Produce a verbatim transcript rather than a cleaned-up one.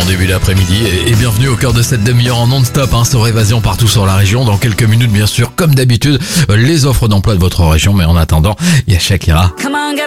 bon début d'après-midi et, et bienvenue au cœur de cette demi-heure en non-stop hein, sur Évasion partout sur la région. Dans quelques minutes, bien sûr, comme d'habitude, les offres d'emploi de votre région. Mais en attendant, il y a Shakira.